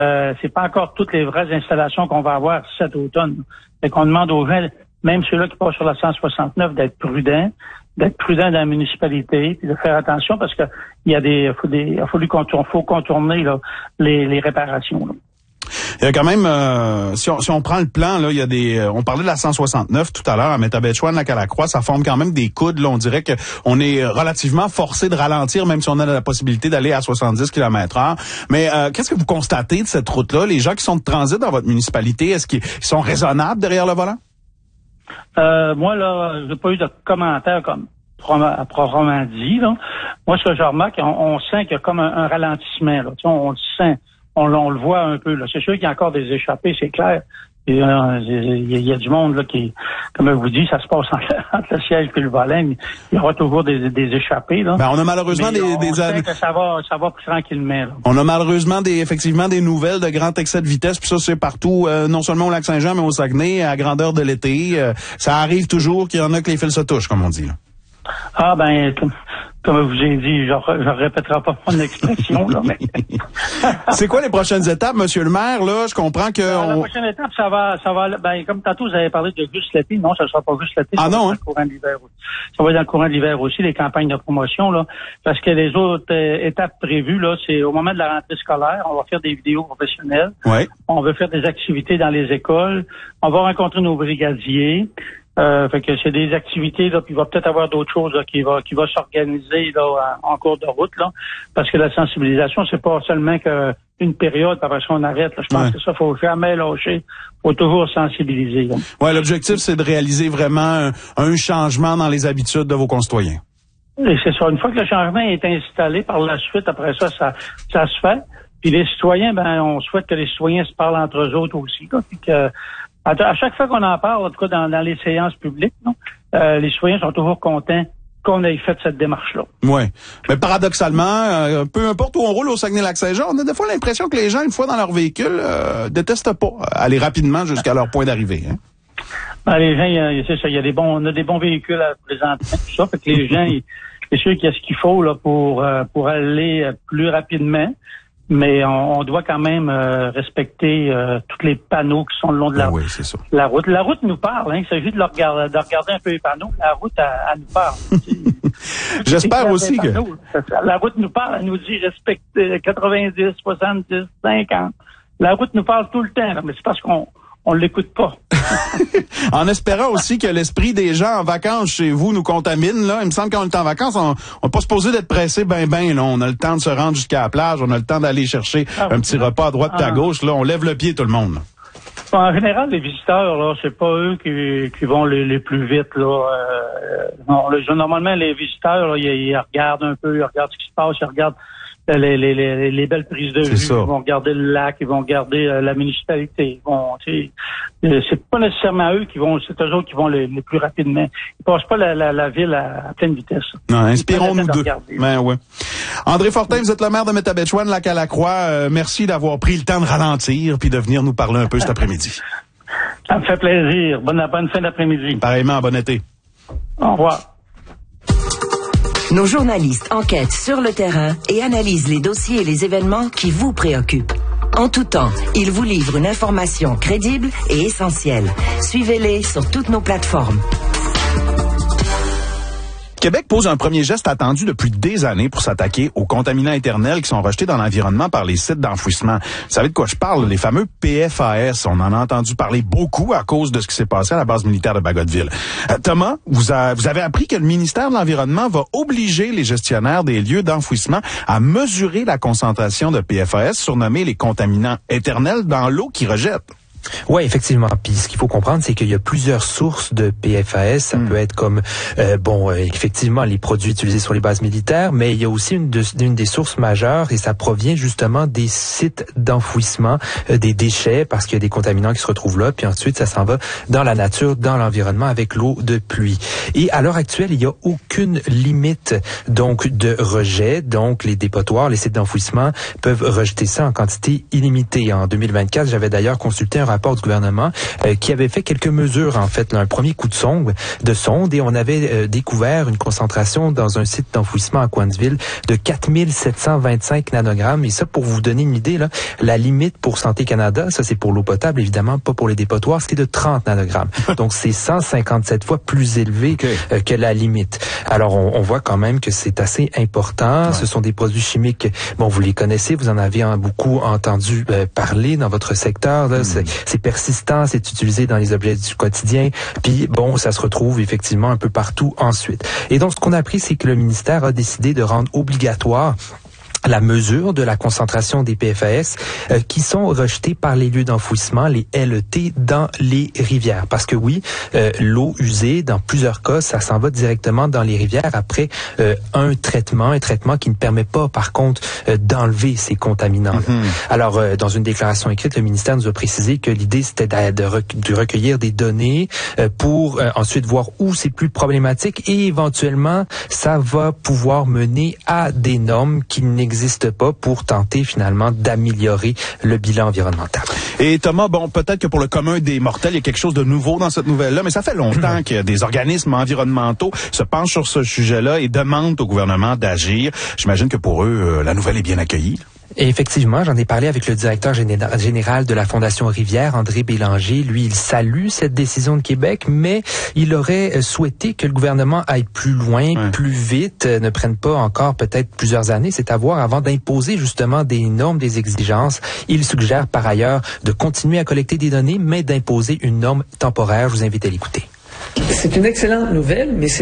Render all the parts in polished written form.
c'est pas encore toutes les vraies installations qu'on va avoir cet automne. Fait qu'on demande aux gens, même ceux-là qui passent sur la 169, d'être prudents dans la municipalité, puis de faire attention parce que faut contourner là, les réparations. Là. Il y a quand même, si on prend le plan, là, il y a on parlait de la 169 tout à l'heure, à Métabetchouan-Lac-à-la-Croix, ça forme quand même des coudes, là, on dirait qu'on est relativement forcé de ralentir, même si on a la possibilité d'aller à 70 km/h. Mais, qu'est-ce que vous constatez de cette route-là? Les gens qui sont de transit dans votre municipalité, est-ce qu'ils sont raisonnables derrière le volant? Moi, là, j'ai pas eu de commentaires comme proprement dit, là. Moi, ce que je remarque, on sent qu'il y a comme un ralentissement, là. Tu sais, on le sent. On le voit un peu, là. C'est sûr qu'il y a encore des échappées, c'est clair. Il y a du monde, là, qui, comme je vous dis, ça se passe entre le siège et le volant. Il y aura toujours des échappées, là. Ben, on a malheureusement on sait que ça va plus tranquillement, là. On a malheureusement effectivement des nouvelles de grands excès de vitesse, puis ça, c'est partout, non seulement au Lac-Saint-Jean, mais au Saguenay, à grandeur de l'été. Ça arrive toujours qu'il y en a que les fils se touchent, comme on dit, là. Ah, ben, comme je vous ai dit, je répéterai pas mon expression, là, mais. C'est quoi les prochaines étapes, monsieur le maire, là? Je comprends que. La prochaine étape, ça va, ben, comme tantôt, vous avez parlé de juste l'été. Non, ça ne sera pas juste l'été. Ah non, hein? Ça va être dans le courant de l'hiver aussi, les campagnes de promotion, là. Parce que les autres étapes prévues, là, c'est au moment de la rentrée scolaire, on va faire des vidéos professionnelles. Ouais. On veut faire des activités dans les écoles. On va rencontrer nos brigadiers. Fait que c'est des activités, là, puis il va peut-être avoir d'autres choses, là, qui va s'organiser, là, en cours de route, là. Parce que la sensibilisation, c'est pas seulement qu'une période, puis après ça, on arrête, là. Je pense que ça, faut jamais lâcher. Faut toujours sensibiliser, là. Ouais, l'objectif, c'est de réaliser vraiment un changement dans les habitudes de vos concitoyens. Et c'est ça. Une fois que le changement est installé, par la suite, après ça se fait. Puis les citoyens, ben, on souhaite que les citoyens se parlent entre eux autres aussi, là. Puis que, à chaque fois qu'on en parle, en tout cas dans les séances publiques, non, les citoyens sont toujours contents qu'on ait fait cette démarche-là. Oui. Mais paradoxalement, peu importe où on roule au Saguenay-Lac-Saint-Jean, on a des fois l'impression que les gens, une fois dans leur véhicule, détestent pas aller rapidement jusqu'à leur point d'arrivée. Hein? Ben, les gens, c'est ça, on a des bons véhicules à présenter, tout ça, fait que les gens, c'est sûr qu'il y a ce qu'il faut là pour aller plus rapidement. Mais on doit quand même respecter tous les panneaux qui sont le long de la route. Oui, c'est ça. La route nous parle, hein. Il s'agit de regarder un peu les panneaux. La route, elle nous parle. J'espère aussi que... La route nous parle, elle nous dit respecter 90, 70, 50. La route nous parle tout le temps, là, mais c'est parce qu'on l'écoute pas. En espérant aussi que l'esprit des gens en vacances chez vous nous contamine, là. Il me semble qu'on est en vacances, on n'est pas supposé d'être pressé là. On a le temps de se rendre jusqu'à la plage, on a le temps d'aller chercher un petit repas à droite et à gauche, là. On lève le pied, tout le monde, là. En général, les visiteurs, là, c'est pas eux qui vont les plus vite, là. Normalement, les visiteurs, là, ils regardent un peu, ils regardent ce qui se passe, ils regardent les belles prises de vue, ils vont regarder le lac, ils vont regarder la municipalité. C'est pas nécessairement eux c'est eux autres qui vont les plus rapidement. Ils passent pas la ville à pleine vitesse. Non, inspirons-nous d'eux. Ben ouais. André Fortin, vous êtes le maire de Métabetchouan-Lac-à-la-Croix. Merci d'avoir pris le temps de ralentir puis de venir nous parler un peu cet après-midi. Ça me fait plaisir. Bonne fin d'après-midi. Pareillement, bon été. Au revoir. Nos journalistes enquêtent sur le terrain et analysent les dossiers et les événements qui vous préoccupent. En tout temps, ils vous livrent une information crédible et essentielle. Suivez-les sur toutes nos plateformes. Québec pose un premier geste attendu depuis des années pour s'attaquer aux contaminants éternels qui sont rejetés dans l'environnement par les sites d'enfouissement. Vous savez de quoi je parle? Les fameux PFAS. On en a entendu parler beaucoup à cause de ce qui s'est passé à la base militaire de Bagotville. Thomas, vous avez appris que le ministère de l'Environnement va obliger les gestionnaires des lieux d'enfouissement à mesurer la concentration de PFAS, surnommés les contaminants éternels, dans l'eau qu'ils rejettent. Ouais, effectivement. Puis ce qu'il faut comprendre, c'est qu'il y a plusieurs sources de PFAS. Ça peut être comme effectivement les produits utilisés sur les bases militaires, mais il y a aussi une des sources majeures et ça provient justement des sites d'enfouissement des déchets parce qu'il y a des contaminants qui se retrouvent là. Puis ensuite, ça s'en va dans la nature, dans l'environnement avec l'eau de pluie. Et à l'heure actuelle, il y a aucune limite donc de rejet. Donc les dépotoirs, les sites d'enfouissement peuvent rejeter ça en quantité illimitée. En 2024, j'avais d'ailleurs consulté un rapport du gouvernement qui avait fait quelques mesures, en fait, là, un premier coup de sonde, et on avait découvert une concentration dans un site d'enfouissement à Coinsville de 4725 nanogrammes. Et ça, pour vous donner une idée, là, la limite pour Santé Canada, ça c'est pour l'eau potable, évidemment, pas pour les dépotoirs, c'est de 30 nanogrammes. Donc, c'est 157 fois plus élevé que la limite. Alors, on voit quand même que c'est assez important. Ouais. Ce sont des produits chimiques, bon, vous les connaissez, vous en avez beaucoup entendu parler dans votre secteur. Là, c'est persistant, c'est utilisé dans les objets du quotidien. Puis, bon, ça se retrouve effectivement un peu partout ensuite. Et donc, ce qu'on a appris, c'est que le ministère a décidé de rendre obligatoire la mesure de la concentration des PFAS qui sont rejetés par les lieux d'enfouissement, les LET, dans les rivières. Parce que oui, l'eau usée, dans plusieurs cas, ça s'en va directement dans les rivières après un traitement qui ne permet pas, par contre, d'enlever ces contaminants. Alors, dans une déclaration écrite, le ministère nous a précisé que l'idée, c'était de recueillir des données pour ensuite voir où c'est plus problématique et éventuellement, ça va pouvoir mener à des normes qui n'existent pas pour tenter finalement d'améliorer le bilan environnemental. Et Thomas, bon, peut-être que pour le commun des mortels, il y a quelque chose de nouveau dans cette nouvelle-là, mais ça fait longtemps que des organismes environnementaux se penchent sur ce sujet-là et demandent au gouvernement d'agir. J'imagine que pour eux, la nouvelle est bien accueillie. Et effectivement, j'en ai parlé avec le directeur général de la Fondation Rivière, André Bélanger. Lui, il salue cette décision de Québec, mais il aurait souhaité que le gouvernement aille plus loin, plus vite, ne prenne pas encore peut-être plusieurs années, c'est à voir, avant d'imposer justement des normes, des exigences. Il suggère par ailleurs de continuer à collecter des données, mais d'imposer une norme temporaire. Je vous invite à l'écouter. C'est une excellente nouvelle, mais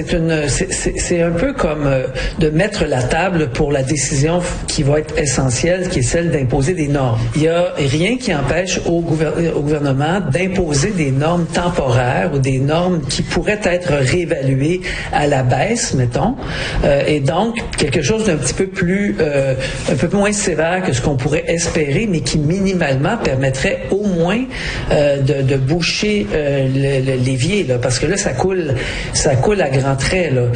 c'est un peu comme de mettre la table pour la décision qui va être essentielle, qui est celle d'imposer des normes. Il y a rien qui empêche au gouvernement d'imposer des normes temporaires ou des normes qui pourraient être réévaluées à la baisse, mettons, et donc quelque chose d'un petit peu plus, un peu moins sévère que ce qu'on pourrait espérer, mais qui minimalement permettrait au moins de boucher l'évier, là, parce que là, ça coule à grands traits, là.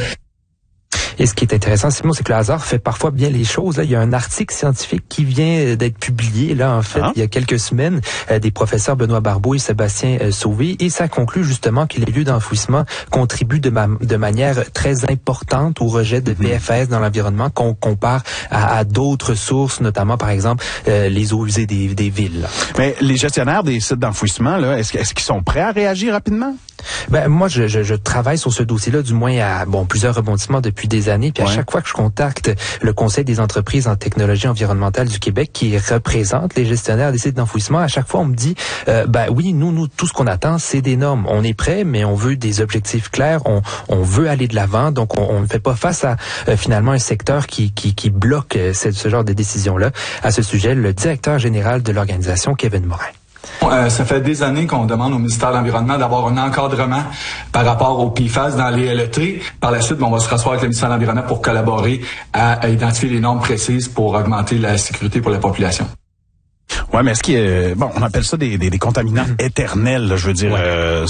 Et ce qui est intéressant, Simon, c'est que le hasard fait parfois bien les choses. Là, il y a un article scientifique qui vient d'être publié, là, en fait, il y a quelques semaines, des professeurs Benoît Barbeau et Sébastien Sauvé, et ça conclut justement que les lieux d'enfouissement contribuent de manière très importante au rejet de PFAS dans l'environnement qu'on compare à d'autres sources, notamment, par exemple, les eaux usées des villes. Là. Mais les gestionnaires des sites d'enfouissement, là, est-ce qu'ils sont prêts à réagir rapidement? Ben, moi, je travaille sur ce dossier-là, du moins à, plusieurs rebondissements depuis des années. Puis à chaque fois que je contacte le Conseil des entreprises en technologie environnementale du Québec, qui représente les gestionnaires des sites d'enfouissement, à chaque fois, on me dit, oui, nous, tout ce qu'on attend, c'est des normes. On est prêt, mais on veut des objectifs clairs. On veut aller de l'avant. Donc, on ne fait pas face à, finalement, un secteur qui bloque ce genre de décisions-là. À ce sujet, le directeur général de l'organisation, Kevin Morin. Ça fait des années qu'on demande au ministère de l'Environnement d'avoir un encadrement par rapport aux PFAS dans les LET. Par la suite, on va se rasseoir avec le ministère de l'Environnement pour collaborer à identifier les normes précises pour augmenter la sécurité pour la population. Ouais, mais est-ce qu'il y a, on appelle ça des contaminants éternels, là, je veux dire,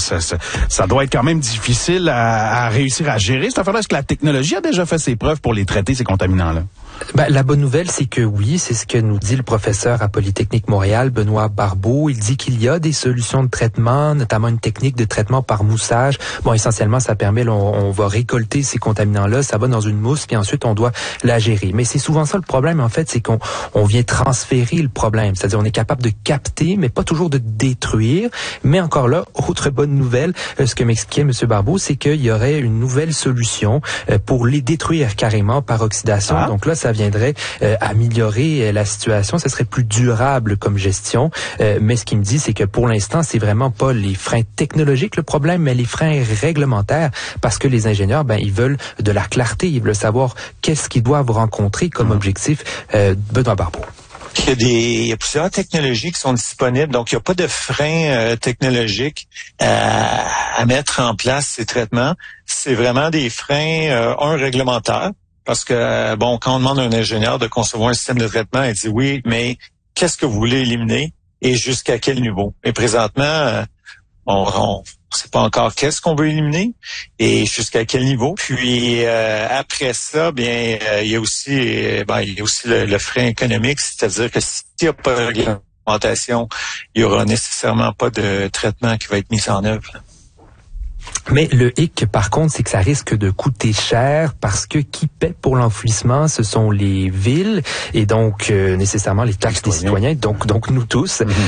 ça doit être quand même difficile à réussir à gérer cette affaire-là. Est-ce que la technologie a déjà fait ses preuves pour les traiter, ces contaminants-là? La bonne nouvelle, c'est que oui, c'est ce que nous dit le professeur à Polytechnique Montréal, Benoît Barbeau. Il dit qu'il y a des solutions de traitement, notamment une technique de traitement par moussage. Essentiellement, ça permet, on va récolter ces contaminants-là, ça va dans une mousse, puis ensuite, on doit la gérer. Mais c'est souvent ça le problème, en fait, c'est qu'on vient transférer le problème. C'est-à-dire, on est capable de capter, mais pas toujours de détruire. Mais encore là, autre bonne nouvelle, ce que m'expliquait M. Barbeau, c'est qu'il y aurait une nouvelle solution pour les détruire carrément par oxydation. Donc là, ça viendrait améliorer la situation, ça serait plus durable comme gestion. Mais ce qu'il me dit, c'est que pour l'instant, c'est vraiment pas les freins technologiques le problème, mais les freins réglementaires, parce que les ingénieurs, ils veulent de la clarté, ils veulent savoir qu'est-ce qu'ils doivent rencontrer comme objectif. Benoît Barbeau. Il y a plusieurs technologies qui sont disponibles, donc il n'y a pas de frein technologique à mettre en place ces traitements. C'est vraiment des freins, réglementaires. Parce que, quand on demande à un ingénieur de concevoir un système de traitement, il dit oui, mais qu'est-ce que vous voulez éliminer et jusqu'à quel niveau? Et présentement, on sait pas encore qu'est-ce qu'on veut éliminer et jusqu'à quel niveau. Puis après ça, il y a aussi le frein économique, c'est-à-dire que s'il n'y a pas de réglementation, il y aura nécessairement pas de traitement qui va être mis en œuvre. Mais le hic, par contre, c'est que ça risque de coûter cher parce que qui paie pour l'enfouissement, ce sont les villes et donc nécessairement les taxes des citoyens, donc nous tous.